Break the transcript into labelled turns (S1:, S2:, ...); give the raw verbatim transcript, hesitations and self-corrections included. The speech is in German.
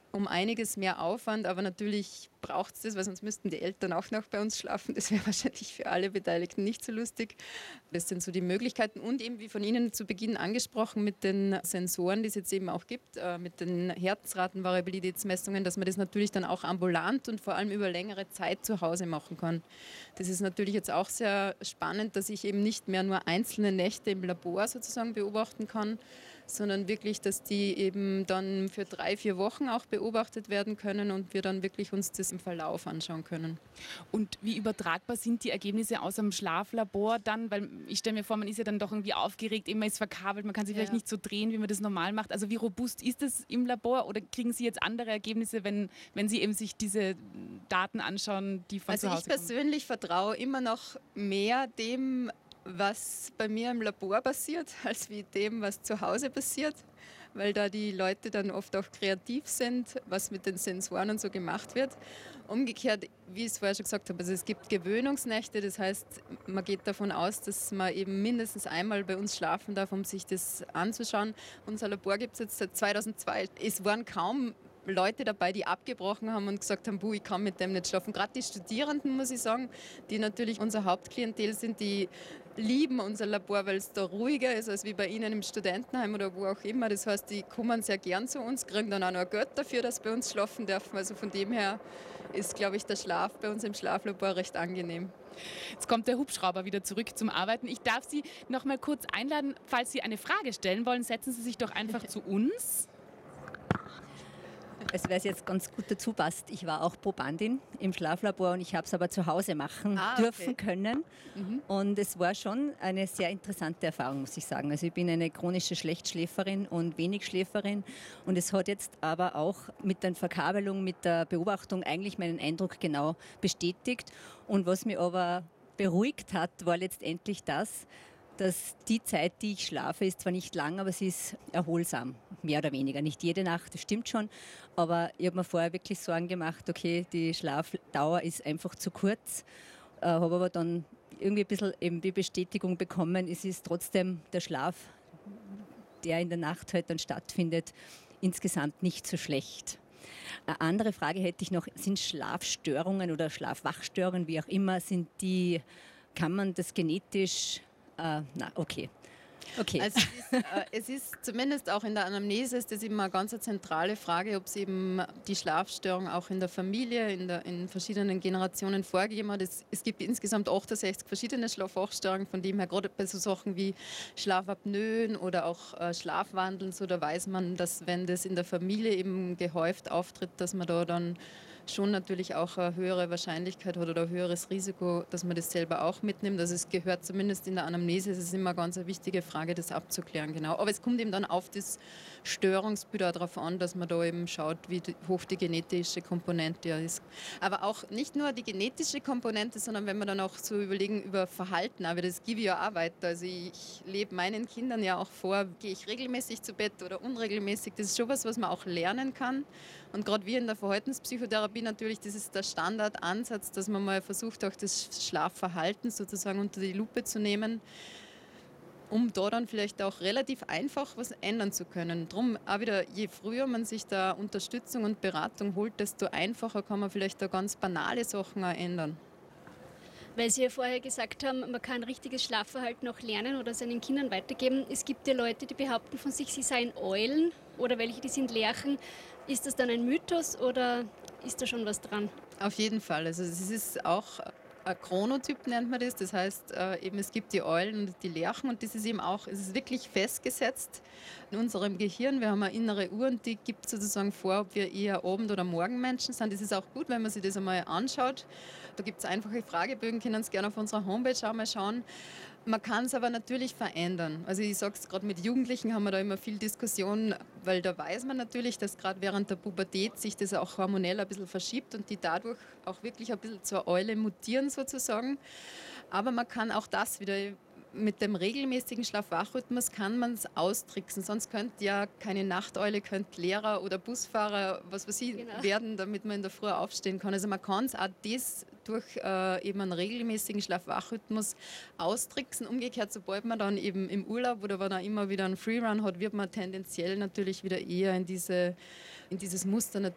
S1: um einiges mehr Aufwand, aber natürlich braucht es das, weil sonst müssten die Eltern auch noch bei uns schlafen. Das wäre wahrscheinlich für alle Beteiligten nicht so lustig. Das sind so die Möglichkeiten und eben, wie von Ihnen zu Beginn angesprochen, mit den Sensoren, die es jetzt eben auch gibt, äh, mit den Herzratenvariabilitätsmessungen, dass man das natürlich dann auch ambulant und vor allem über längere Zeit zu Hause machen kann. Das ist natürlich jetzt auch sehr spannend, dass ich eben nicht mehr nur einzelne Nächte im Labor sozusagen beobachten kann, sondern wirklich, dass die eben dann für drei, vier Wochen auch beobachtet werden können und wir dann wirklich uns das im Verlauf anschauen können.
S2: Und wie übertragbar sind die Ergebnisse aus dem Schlaflabor dann? Weil ich stelle mir vor, man ist ja dann doch irgendwie aufgeregt, immer ist verkabelt, man kann sich ja. vielleicht nicht so drehen, wie man das normal macht. Also wie robust ist es im Labor oder kriegen Sie jetzt andere Ergebnisse, wenn, wenn Sie eben sich diese Daten anschauen, die von
S1: also
S2: zu Hause kommen?
S1: Also ich persönlich vertraue immer noch mehr dem, was bei mir im Labor passiert, als wie dem, was zu Hause passiert, weil da die Leute dann oft auch kreativ sind, was mit den Sensoren und so gemacht wird. Umgekehrt, wie ich es vorher schon gesagt habe, also es gibt Gewöhnungsnächte, das heißt, man geht davon aus, dass man eben mindestens einmal bei uns schlafen darf, um sich das anzuschauen. Unser Labor gibt es jetzt seit zweitausendzwei. Es waren kaum Leute dabei, die abgebrochen haben und gesagt haben, buh, ich kann mit dem nicht schlafen. Gerade die Studierenden, muss ich sagen, die natürlich unser Hauptklientel sind, die lieben unser Labor, weil es da ruhiger ist als wie bei Ihnen im Studentenheim oder wo auch immer. Das heißt, die kommen sehr gern zu uns, kriegen dann auch noch Geld dafür, dass sie bei uns schlafen dürfen. Also von dem her ist, glaube ich, der Schlaf bei uns im Schlaflabor recht angenehm.
S2: Jetzt kommt der Hubschrauber wieder zurück zum Arbeiten. Ich darf Sie noch mal kurz einladen, falls Sie eine Frage stellen wollen, setzen Sie sich doch einfach zu uns.
S3: Also weil es jetzt ganz gut dazu passt, ich war auch Probandin im Schlaflabor und ich habe es aber zu Hause machen
S1: ah,
S3: dürfen
S1: okay.
S3: können. Mhm. Und es war schon eine sehr interessante Erfahrung, muss ich sagen. Also ich bin eine chronische Schlechtschläferin und Wenigschläferin und es hat jetzt aber auch mit der Verkabelung, mit der Beobachtung eigentlich meinen Eindruck genau bestätigt. Und was mich aber beruhigt hat, war letztendlich das, dass die Zeit, die ich schlafe, ist zwar nicht lang, aber sie ist erholsam, mehr oder weniger. Nicht jede Nacht, das stimmt schon, aber ich habe mir vorher wirklich Sorgen gemacht, okay, die Schlafdauer ist einfach zu kurz, äh, habe aber dann irgendwie ein bisschen eben die Bestätigung bekommen, es ist trotzdem der Schlaf, der in der Nacht halt dann stattfindet, insgesamt nicht so schlecht. Eine andere Frage hätte ich noch, sind Schlafstörungen oder Schlafwachstörungen, wie auch immer, sind die, kann man das genetisch Uh, na, okay. okay.
S1: Also es ist, äh, es ist zumindest auch in der Anamnese ist das immer eine ganz zentrale Frage, ob es eben die Schlafstörung auch in der Familie, in, der, in verschiedenen Generationen vorgegeben hat. Es, es gibt insgesamt achtundsechzig verschiedene Schlafwachstörungen, von dem her gerade bei so Sachen wie Schlafapnoen oder auch äh, Schlafwandeln, so da weiß man, dass wenn das in der Familie eben gehäuft auftritt, dass man da dann schon natürlich auch eine höhere Wahrscheinlichkeit hat oder ein höheres Risiko, dass man das selber auch mitnimmt. Also es gehört zumindest in der Anamnese, es ist immer ganz eine wichtige Frage, das abzuklären, genau. Aber es kommt eben dann auf das Störungsbild auch darauf an, dass man da eben schaut, wie hoch die genetische Komponente ist. Aber auch nicht nur die genetische Komponente, sondern wenn wir dann auch so überlegen über Verhalten, aber das gebe ich ja auch weiter. Also ich lebe meinen Kindern ja auch vor, gehe ich regelmäßig zu Bett oder unregelmäßig. Das ist schon was, was man auch lernen kann. Und gerade wir in der Verhaltenspsychotherapie natürlich, das ist der Standardansatz, dass man mal versucht, auch das Schlafverhalten sozusagen unter die Lupe zu nehmen, um da dann vielleicht auch relativ einfach was ändern zu können. Drum auch wieder, je früher man sich da Unterstützung und Beratung holt, desto einfacher kann man vielleicht da ganz banale Sachen auch ändern.
S4: Weil Sie ja vorher gesagt haben, man kann richtiges Schlafverhalten auch lernen oder seinen Kindern weitergeben. Es gibt ja Leute, die behaupten von sich, sie seien Eulen oder welche, die sind Lerchen. Ist das dann ein Mythos oder ist da schon was dran?
S1: Auf jeden Fall. Also es ist auch ein Chronotyp, nennt man das. Das heißt, äh, eben es gibt die Eulen und die Lerchen und das ist eben auch, es ist wirklich festgesetzt in unserem Gehirn. Wir haben eine innere Uhr und die gibt sozusagen vor, ob wir eher Abend- oder Morgenmenschen sind. Das ist auch gut, wenn man sich das einmal anschaut. Da gibt es einfache Fragebögen, können Sie gerne auf unserer Homepage auch mal schauen. Man kann es aber natürlich verändern. Also ich sage es gerade mit Jugendlichen haben wir da immer viel Diskussion, weil da weiß man natürlich, dass gerade während der Pubertät sich das auch hormonell ein bisschen verschiebt und die dadurch auch wirklich ein bisschen zur Eule mutieren sozusagen. Aber man kann auch das wieder mit dem regelmäßigen Schlaf-Wach-Rhythmus kann man es austricksen. Sonst könnte ja keine Nachteule, könnte Lehrer oder Busfahrer, was weiß ich, genau. werden, damit man in der Früh aufstehen kann. Also man kann es auch das durch äh, eben einen regelmäßigen Schlaf-Wach-Rhythmus austricksen. Umgekehrt, sobald man dann eben im Urlaub oder wenn er immer wieder einen Freerun hat, wird man tendenziell natürlich wieder eher in, diese, in dieses Muster natürlich